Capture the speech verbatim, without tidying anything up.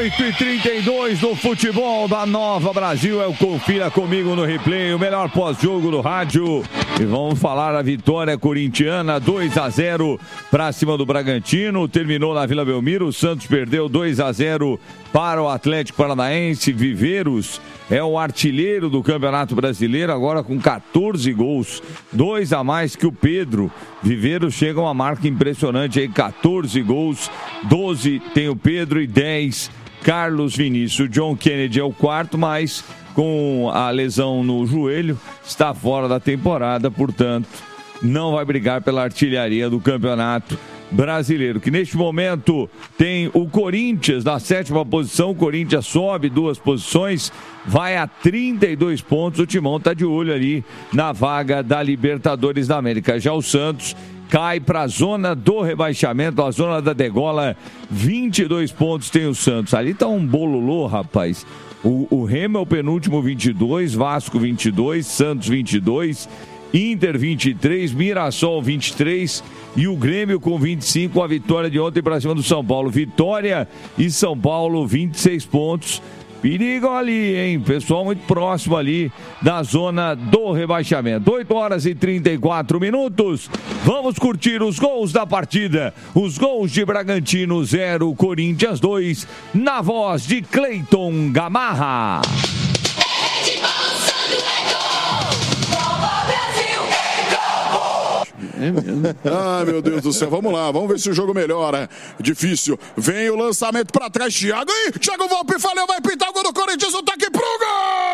oito e trinta e dois do futebol da Nova Brasil. É o Confira Comigo no Replay, o melhor pós-jogo do rádio. E vamos falar a vitória corintiana, dois a zero para cima do Bragantino. Terminou na Vila Belmiro. O Santos perdeu dois a zero para o Atlético Paranaense. Viveiros é o artilheiro do Campeonato Brasileiro, agora com quatorze gols, dois a mais que o Pedro. Viveiros chega a uma marca impressionante aí, quatorze gols, doze tem o Pedro e dez Carlos Vinícius. O John Kennedy é o quarto, mas com a lesão no joelho está fora da temporada, portanto não vai brigar pela artilharia do Campeonato Brasileiro, que neste momento tem o Corinthians na sétima posição. O Corinthians sobe duas posições, vai a trinta e dois pontos. O Timão está de olho ali na vaga da Libertadores da América. Já o Santos cai para a zona do rebaixamento, a zona da degola. Vinte e dois pontos tem o Santos. Ali tá um bololô, rapaz. O, o Remo é o penúltimo, vinte e dois, Vasco vinte e dois, Santos vinte e dois, Inter vinte e três, Mirassol vinte e três e o Grêmio com vinte e cinco, a vitória de ontem para cima do São Paulo. Vitória e São Paulo, vinte e seis pontos. Perigo ali, hein? Pessoal muito próximo ali da zona do rebaixamento. oito horas e trinta e quatro minutos. Vamos curtir os gols da partida. Os gols de Bragantino zero, Corinthians dois, na voz de Cleiton Gamarra. É mesmo. Ah, meu Deus do céu, vamos lá, vamos ver se o jogo melhora. Difícil, vem o lançamento pra trás, Thiago, e Thiago Volpe falhou, vai pintar o gol do Corinthians, o toque pro gol!